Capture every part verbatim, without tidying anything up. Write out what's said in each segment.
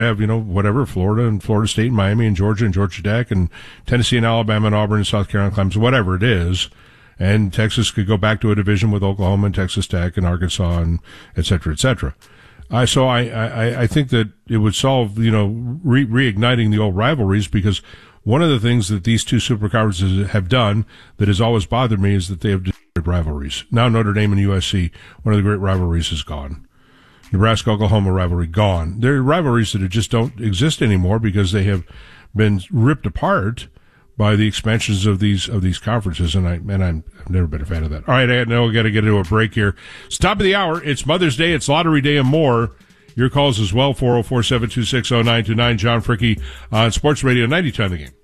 have, you know, whatever, Florida and Florida State and Miami and Georgia and Georgia Tech and Tennessee and Alabama and Auburn and South Carolina Clemson, whatever it is. And Texas could go back to a division with Oklahoma and Texas Tech and Arkansas and et cetera, et cetera. I, so I, I, I think that it would solve, you know, re- reigniting the old rivalries, because one of the things that these two super conferences have done that has always bothered me is that they have destroyed rivalries. Now Notre Dame and U S C, one of the great rivalries, is gone. Nebraska-Oklahoma rivalry, gone. There are rivalries that just don't exist anymore because they have been ripped apart by the expansions of these of these conferences, and I and I'm, I've never been a fan of that. All right, I know we got to get into a break here. It's top of the hour. It's Mother's Day. It's Lottery Day and more. Your calls as well, four oh four, seven two six, oh nine two nine. John Fricke on Sports Radio ninety-two nine The Game.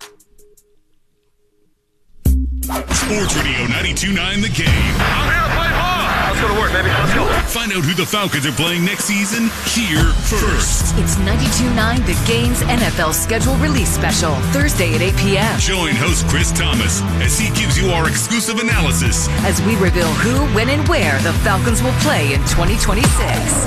Sports Radio ninety-two nine The Game. I'm here to play ball. Let's go to work, baby. Let's go. Find out who the Falcons are playing next season here first. It's ninety-two nine The Game's N F L Schedule Release Special, Thursday at eight p.m. Join host Chris Thomas as he gives you our exclusive analysis as we reveal who, when, and where the Falcons will play in twenty twenty-six.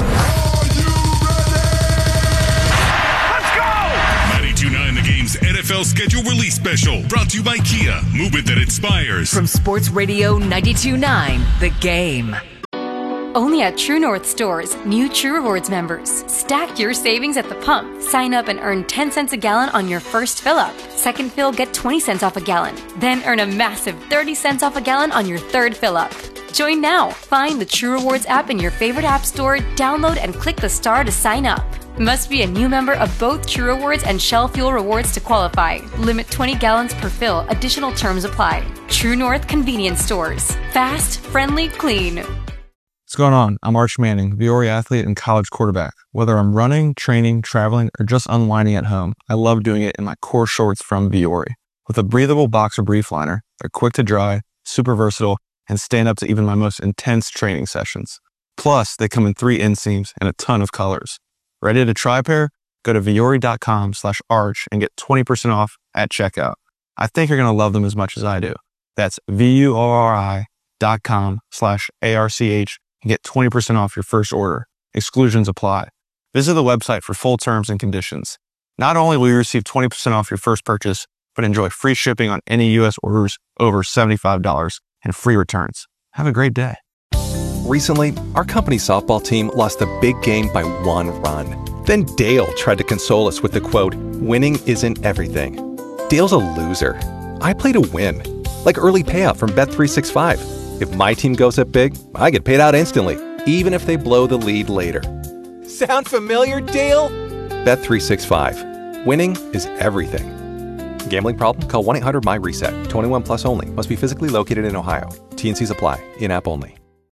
ninety-two nine The Game's N F L Schedule Release Special, brought to you by Kia, movement that inspires. From Sports Radio ninety-two nine The Game. Only at True North stores, new True Rewards members. Stack your savings at the pump. Sign up and earn ten cents a gallon on your first fill up. Second fill, get twenty cents off a gallon. Then earn a massive thirty cents off a gallon on your third fill up. Join now. Find the True Rewards app in your favorite app store, download and click the star to sign up. Must be a new member of both True Rewards and Shell Fuel Rewards to qualify. Limit twenty gallons per fill. Additional terms apply. True North Convenience Stores. Fast, friendly, clean. What's going on? I'm Arch Manning, Viore athlete and college quarterback. Whether I'm running, training, traveling, or just unwinding at home, I love doing it in my core shorts from Viore. With a breathable boxer brief liner, they're quick to dry, super versatile, and stand up to even my most intense training sessions. Plus, they come in three inseams and a ton of colors. Ready to try a pair? Go to Viore.com slash arch and get twenty percent off at checkout. I think you're going to love them as much as I do. That's V-U-O-R-I dot com slash A-R-C-H and get twenty percent off your first order. Exclusions apply. Visit the website for full terms and conditions. Not only will you receive twenty percent off your first purchase, but enjoy free shipping on any U S orders over seventy-five dollars and free returns. Have a great day. Recently, our company's softball team lost a big game by one run. Then Dale tried to console us with the quote, "Winning isn't everything." Dale's a loser. I play to win. Like early payout from Bet three sixty-five. If my team goes up big, I get paid out instantly, even if they blow the lead later. Sound familiar, Dale? Bet three sixty-five. Winning is everything. Gambling problem? Call one eight hundred M Y RESET. twenty-one plus only. Must be physically located in Ohio. T and C's apply. In-app only.